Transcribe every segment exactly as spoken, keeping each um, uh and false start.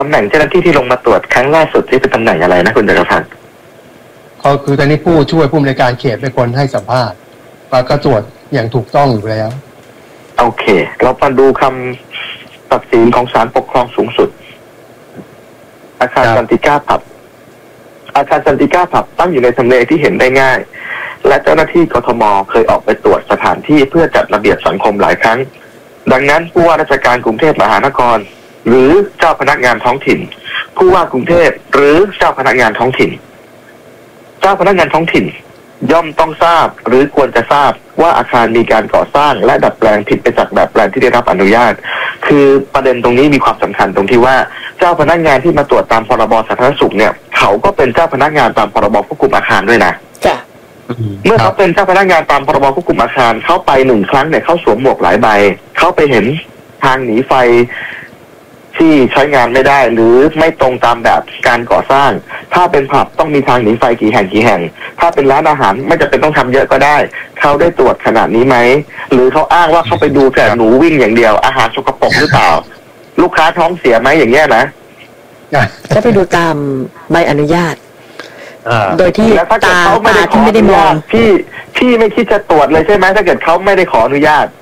ตำแหน่งเจ้าหน้าที่ที่ลงมาตรวจครั้งล่าสุดที่เป็นตำแหน่งอะไรนะคุณจักรพันธ์ก็คือตอนนี้ผู้ช่วยผู้อำนวยการเขตเป็นคนให้สัมภาษณ์ว่าก็ตรวจอย่างถูกต้องอยู่แล้วโอเคเรามาดูคำตัดสินของศาลปกครองสูงสุดอาคารสันติก้าผับอาคารสันติก้าผับตั้งอยู่ในทำเลที่เห็นได้ง่ายและเจ้าหน้าที่กทมเคยออกไปตรวจสถานที่เพื่อจัดระเบียบสังคมหลายครั้งดังนั้นผู้ว่าราชการกรุงเทพมหานครหรือเจ้าพนักงานท้องถิ่นผู้ว่ากรุงเทพหรือเจ้าพนักงานท้องถิ่นเจ้าพนักงานท้องถิ่นย่อมต้องทราบหรือควรจะทราบว่าอาคารมีการก่อสร้างและดัดแปลงผิดไปจากแบบแปลนที่ได้รับอนุญาตคือประเด็นตรงนี้มีความสำคัญตรงที่ว่าเจ้าพนักงานที่มาตรวจตามพรบสาธารณสุขเนี่ยเขาก็เป็นเจ้าพนักงานตามพรบควบคุมอาคารด้วยนะจ้ะเมื่อเขาเป็นเจ้าพนักงานตามพรบควบคุมอาคารเขาไปหนึ่งครั้งเนี่ยเขาสวมหมวกหลายใบเขาไปเห็นทางหนีไฟที่ใช้งานไม่ได้หรือไม่ตรงตามแบบการก่อสร้างถ้าเป็นผับต้องมีทางหนีไฟกี่แห่งกี่แห่งถ้าเป็นร้านอาหารไม่จำเป็นต้องทำเยอะก็ได้เขาได้ตรวจขนาดนี้ไหมหรือเขาอ้างว่าเขาไปดูแต่หนูวิ่งอย่างเดียวอาหารสกปรกหรือเปล่าลูกค้าท้องเสียไหมอย่างเงี้ยนะก็ไปดูตามใบอนุญาตโดยที่ตาตาที่ไม่ได้มองพี่พี่ไม่คิดจะตรวจเลยใช่ไหมถ้าเกิดเขาไม่ได้ขออนุญาต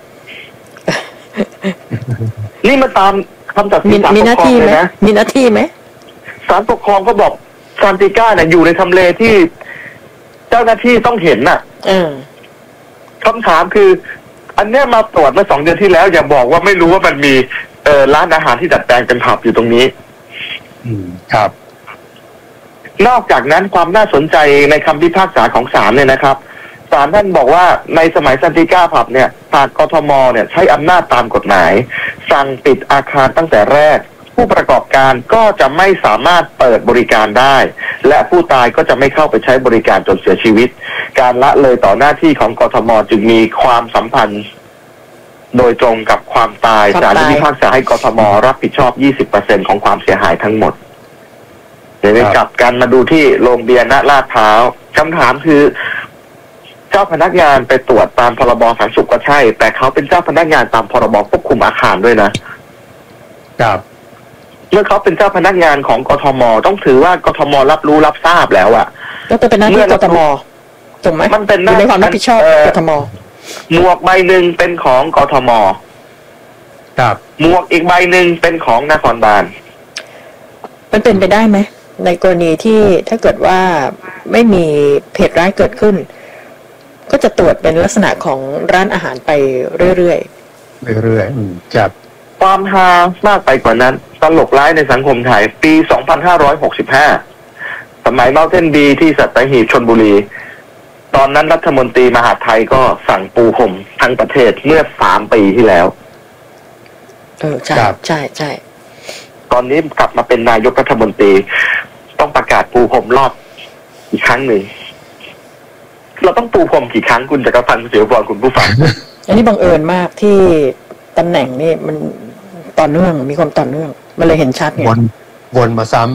นี่มาตามคำตัดสินศาลปกครองเลยนะมีหน้าที่ไหมศาลปกครองก็บอกซานติก้าเนี่ยอยู่ในทำเลที่เจ้าหน้าที่ต้องเห็นน่ะคำถามคือ อันเนี้ยมาตรวจเมื่อสองเดือนที่แล้วอย่าบอกว่าไม่รู้ว่ามันมีเอ่อร้านอาหารที่ดัดแปลงเป็นผับอยู่ตรงนี้อืมครับนอกจากนั้นความน่าสนใจในคำพิพากษาของศาลเนี่ยนะครับศาลท่านบอกว่าในสมัยซันติก้าผับเนี่ยหากกทมเนี่ยใช้อำนาจตามกฎหมายสั่งปิดอาคารตั้งแต่แรกผู้ประกอบการก็จะไม่สามารถเปิดบริการได้และผู้ตายก็จะไม่เข้าไปใช้บริการจนเสียชีวิตการละเลยต่อหน้าที่ของกทมจึงมีความสัมพันธ์โดยตรงกับความตายศาลพิพากษาให้กทมรับผิดชอบ ยี่สิบเปอร์เซ็นต์ ของความเสียหายทั้งหมดเดี๋ยวกลับกันมาดูที่โรงเบียร์ณลาดพร้าวคำถามคือเจ้าพนักงานไปตรวจตามพรบสาธารณสุขก็ใช่แต่เขาเป็นเจ้าพนักงานตามพรบควบคุมอาคารด้วยนะครับเมื่อเขาเป็นเจ้าพนักงานของกทมต้องถือว่ากทมรับรู้รับทราบแล้วอะก็จะเป็นหน้าที่กทมถูกไหมมันเป็นในความรับผิดชอบกทมหมวกใบหนึ่งเป็นของกทมครับหมวกอีกใบหนึ่งเป็นของนครบาลมันเป็นไปได้ไหมในกรณีที่ถ้าเกิดว่าไม่มีเหตุร้ายเกิดขึ้นก็จะตรวจเป็นลักษณะของร้านอาหารไปเรื่อยๆเรื่อยๆครับความฮามากไปกว่านั้นตลกร้ายในสังคมไทยปีสองพันห้าร้อยหกสิบห้าสมัยเมาเทนบีที่สัตหีบชลบุรีตอนนั้นรัฐมนตรีมหาดไทยก็สั่งปูพรมทั้งประเทศเมื่อสามปีที่แล้วเออใช่ใช่ใช่ตอนนี้กลับมาเป็นนายกรัฐมนตรีต้องประกาศปูพรมรอบอีกครั้งหนึ่งเราต้องปูพรมกี่ครั้งคุณจักรพันธ์เสียวบอลคุณผู้ฟังอันนี้บังเอิญมากที่ตำแหน่งนี่มันต่อเนื่องมีความต่อเนื่องมันเลยเห็นชัดไงวนวนมาซ้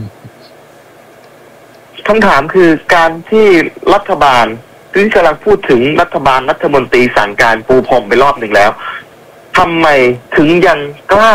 ำคำถามคือการที่รัฐบาลที่กำลังพูดถึงรัฐบาลรัฐมนตรีสั่งการปูพรมไปรอบหนึ่งแล้วทำไมถึงยังกล้า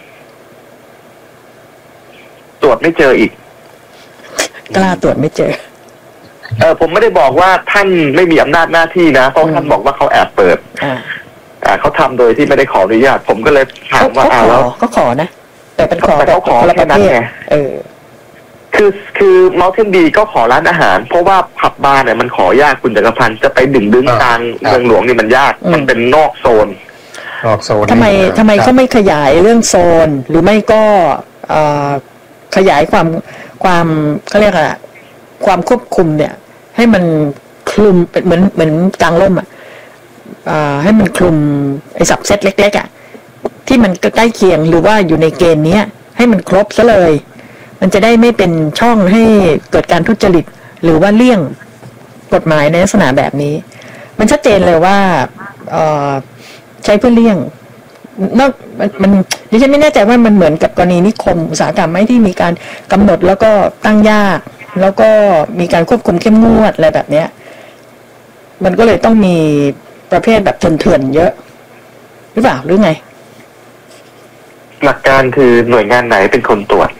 ตรวจไม่เจออีกกล้าตรวจไม่เจอเออผมไม่ได้บอกว่าท่านไม่มีอำนาจหน้าที่นะเพราะท่านบอกว่าเขาแอบเปิดอ่าอ่าเขาทำโดยที่ไม่ได้ขออนุญาตผมก็เลยถามว่าอ้าวแล้วก็ขอนะแต่เป็นขอแต่เขาขอแค่นั้นไงเออคือคือเมาเทนบีก็ขอร้านอาหารเพราะว่าผับบาร์เนี่ยมันขอยากคุณจักรพันธ์จะไปดึงดึงกลางเมืองหลวงนี่มันยากมันเป็นนอกโซนนอกโซนทำไมทำไมเขาไม่ขยายเรื่องโซนหรือไม่ก็เอ่อขยายความความเขาเรียกอะไรความควบคุมเนี่ยให้มันคลุมเป็นเหมือนเหมือนกลางร่มอ่ะอ่าให้มันคลุมไอ้สับเซตเล็กๆอ่ะที่มันใกล้เคียงหรือว่าอยู่ในเกณฑ์นี้ให้มันครบซะเลยมันจะได้ไม่เป็นช่องให้เกิดการทุจริตหรือว่าเลี่ยงกฎหมายในลักษณะแบบนี้มันชัดเจนเลยว่าเอ่อใช้เพื่อเลี่ยงนอกมันมันดิฉันไม่แน่ใจว่ามันเหมือนกับกรณีนิคมอุตสาหกรรมไหมที่มีการกำหนดแล้วก็ตั้งยากแล้วก็มีการควบคุมเข้มงวดอะไรแบบเนี้ยมันก็เลยต้องมีประเภทแบบเถื่อนๆเยอะหรือเปล่าหรือไงหลักการคือหน่วยงานไหนเป็นคนตรวจ